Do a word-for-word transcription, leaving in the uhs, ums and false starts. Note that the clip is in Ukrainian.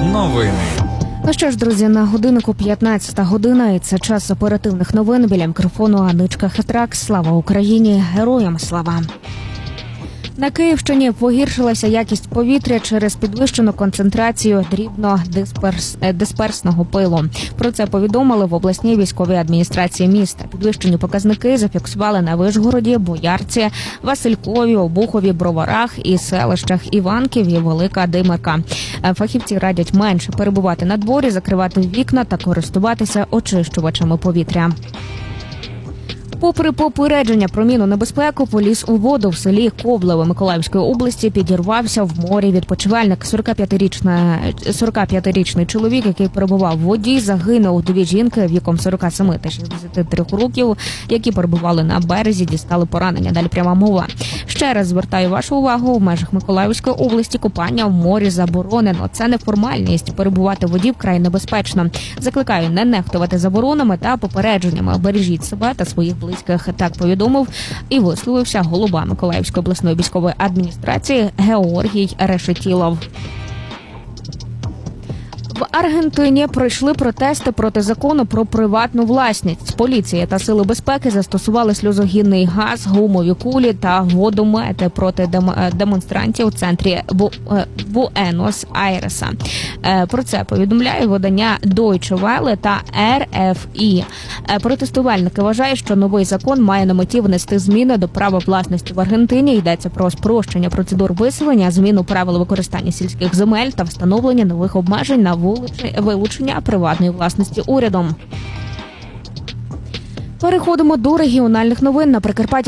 Новини. Ну що ж, друзі, на годиннику п'ятнадцята година, і це час оперативних новин. Біля мікрофону Аничка Хитрак. Слава Україні! Героям слава! На Київщині погіршилася якість повітря через підвищену концентрацію дрібно-дисперсного пилу. Про це повідомили в обласній військовій адміністрації міста. Підвищені показники зафіксували на Вишгороді, Боярці, Василькові, Обухові, Броварах і селищах Іванків і Велика Димирка. Фахівці радять менше перебувати на дворі, закривати вікна та користуватися очищувачами повітря. Попри попередження про мінну небезпеку, поліз у воду в селі Коблеве Миколаївської області підірвався в морі відпочивальник. сорокап'ятирічний чоловік, який перебував в воді, загинув. Дві жінки віком сорок сім та шістдесят три років, які перебували на березі, дістали поранення. Далі пряма мова. Ще раз звертаю вашу увагу, в межах Миколаївської області купання в морі заборонено. Це не формальність. Перебувати в воді вкрай небезпечно. Закликаю не нехтувати заборонами та попередженнями. Бережіть себе та своїх близьких. Так повідомив і висловився голова Миколаївської обласної військової адміністрації Георгій Решетілов. В Аргентині пройшли протести проти закону про приватну власність. Поліція та сили безпеки застосували сльозогінний газ, гумові кулі та водомети проти демонстрантів у центрі Буенос-Айреса. Про це повідомляє видання Deutsche Welle та ер еф і. Протестувальники вважають, що новий закон має на меті внести зміни до права власності в Аргентині. Йдеться про спрощення процедур виселення, зміну правил використання сільських земель та встановлення нових обмежень на вилучення приватної власності урядом. Переходимо до регіональних новин. На Прикарпатті